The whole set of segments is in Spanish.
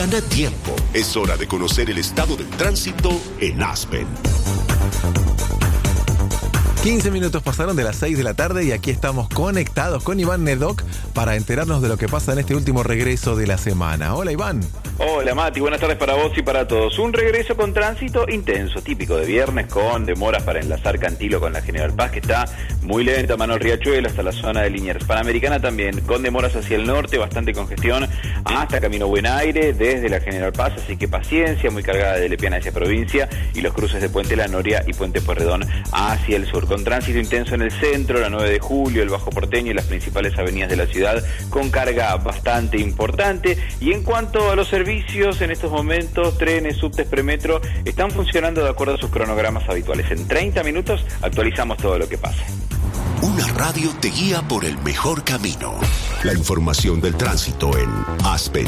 Gana tiempo. Es hora de conocer el estado del tránsito en Aspen. 15 minutos pasaron de las 6 de la tarde y aquí estamos conectados con Iván Nedoc para enterarnos de lo que pasa en este último regreso de la semana. Hola, Iván. Hola, Mati. Buenas tardes para vos y para todos. Un regreso con tránsito intenso, típico de viernes, con demoras para enlazar Cantilo con la General Paz, que está muy lenta, Manuel Riachuelo, hasta la zona de Liniers. Panamericana también, con demoras hacia el norte, bastante congestión, hasta Camino Buen Aire, desde la General Paz, así que paciencia, muy cargada de Lepiana hacia provincia, y los cruces de Puente La Noria y Puente Pueyrredón hacia el sur. Con tránsito intenso en el centro, la 9 de julio, el Bajo Porteño y las principales avenidas de la ciudad, con carga bastante importante. Y en cuanto a los servicios, en estos momentos, trenes, subtes, premetro, están funcionando de acuerdo a sus cronogramas habituales. En 30 minutos actualizamos todo lo que pase. Una radio te guía por el mejor camino. La información del tránsito en Aspen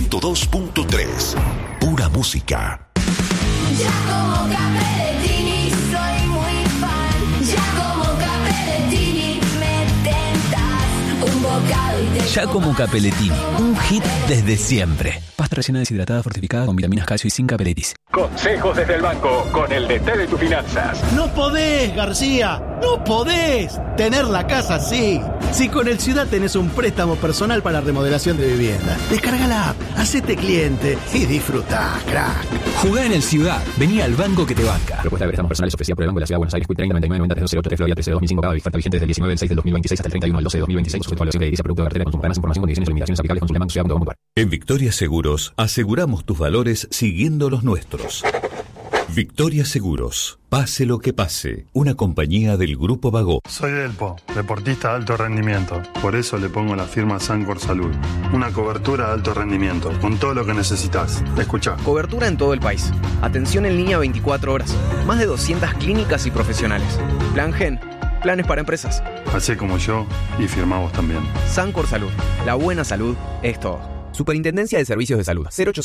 102.3. Pura música. Giacomo Capellettini, soy muy fan. Giacomo Capellettini, me tentas un bocado y te Giacomo Capellettini, un hit desde siempre. Pasta rellena deshidratada fortificada con vitaminas, calcio y zinc Capelletis. Consejos desde el banco con el DT de tus finanzas. No podés, García, no podés tener la casa así. Si con el Ciudad tenés un préstamo personal para remodelación de vivienda, descarga la app, hacete cliente y disfrutá, crack. Jugá en el Ciudad, vení al banco que te banca. Propuesta de préstamos personales ofrecida por el Banco de la Ciudad de Buenos Aires, 30 99 90 308 Florida 13 2005, cada oferta vigente desde el 19 del 6 del 2026 hasta el 31 del 12 de 2026, sujeto a evaluación de producto de cartera, consulta más información, condiciones y limitaciones aplicables, consulta banco. En Victoria Seguros aseguramos tus valores siguiendo los nuestros. Victoria Seguros, pase lo que pase, una compañía del Grupo Bagó. Soy Delpo, deportista de alto rendimiento. Por eso le pongo la firma Sancor Salud. Una cobertura de alto rendimiento, con todo lo que necesitas. Escuchá. Cobertura en todo el país. Atención en línea 24 horas. Más de 200 clínicas y profesionales. Plan Gen. Planes para empresas. Hacé como yo y firmá vos también. Sancor Salud. La buena salud es todo. Superintendencia de Servicios de Salud.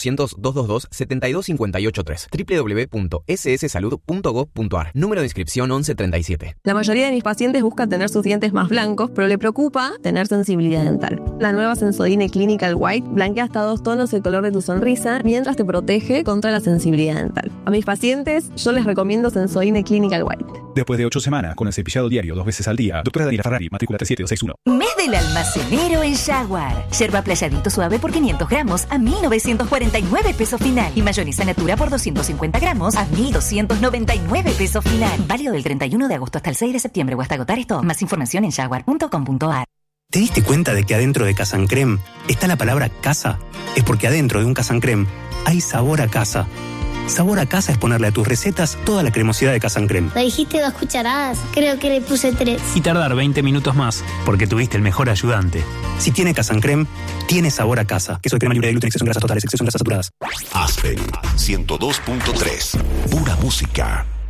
0800-222-72583. www.sssalud.gov.ar. Número de inscripción 1137. La mayoría de mis pacientes buscan tener sus dientes más blancos, pero le preocupa tener sensibilidad dental. La nueva Sensodyne Clinical White blanquea hasta 2 tonos el color de tu sonrisa mientras te protege contra la sensibilidad dental. A mis pacientes yo les recomiendo Sensodyne Clinical White. Después de 8 semanas con el cepillado diario 2 veces al día, doctora Daniela Ferrari, matrícula 37261. Mes del almacenero en Jaguar. Yerba playadito suave por 500 gramos a 1.949 pesos final. Y mayonesa natura por 250 gramos a 1.299 pesos final. Válido del 31 de agosto hasta el 6 de septiembre o hasta agotar esto. Más información en jaguar.com.ar. ¿Te diste cuenta de que adentro de Casa Crème está la palabra casa? Es porque adentro de un Casa Crème hay sabor a casa. Sabor a casa es ponerle a tus recetas toda la cremosidad de Casa Crème. Me dijiste 2 cucharadas, creo que le puse 3. Y tardar 20 minutos más, porque tuviste el mejor ayudante. Si tiene Casa Crème, tiene sabor a casa. Queso de crema libre de gluten, exceso en grasas totales, exceso en grasas saturadas. Aspen 102.3. Pura música.